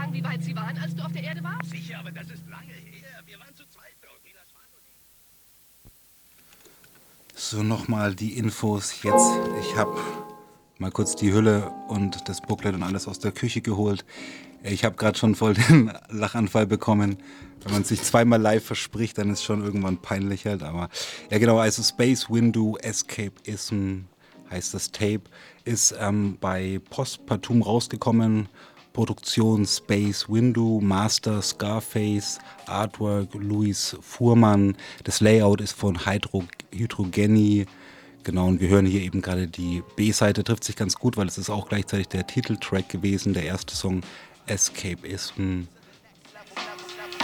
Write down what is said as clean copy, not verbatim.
sagen, wie weit Sie waren, als du auf der Erde warst? Sicher, aber das ist lange her. Wir waren zu zweit, Brody. Das war nur die... So, nochmal die Infos jetzt. Ich habe mal kurz die Hülle und das Booklet und alles aus der Küche geholt. Ich habe gerade schon voll den Lachanfall bekommen. Wenn man sich zweimal live verspricht, dann ist schon irgendwann peinlich halt. Aber ja genau, also Space Window Escapism heißt das Tape, ist bei Postpartum rausgekommen. Produktion Space Window, Master Scarface, Artwork Luis Fuhrmann. Das Layout ist von Hydrogeny. Genau, und wir hören hier eben gerade die B-Seite, trifft sich ganz gut, weil es ist auch gleichzeitig der Titeltrack gewesen, der erste Song Escapism.